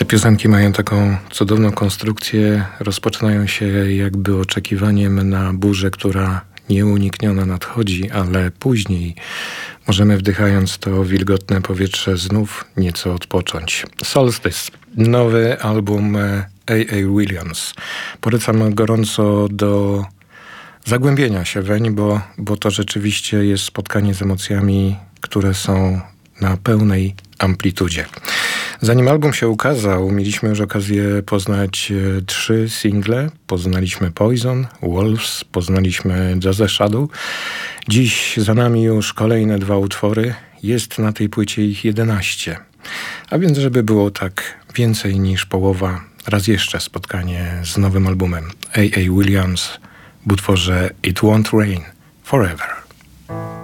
Piosenki mają taką cudowną konstrukcję, rozpoczynają się jakby oczekiwaniem na burzę, która nieunikniona nadchodzi, ale później możemy, wdychając to wilgotne powietrze, znów nieco odpocząć. Solstice, nowy album A.A. Williams. Polecam gorąco do zagłębienia się weń, bo to rzeczywiście jest spotkanie z emocjami, które są na pełnej amplitudzie. Zanim album się ukazał, mieliśmy już okazję poznać 3 single. Poznaliśmy Poison, Wolves, poznaliśmy Just a Shadow. Dziś za nami już kolejne 2 utwory. Jest na tej płycie ich 11. A więc, żeby było tak więcej niż połowa, raz jeszcze spotkanie z nowym albumem A.A. Williams w utworze It Won't Rain Forever.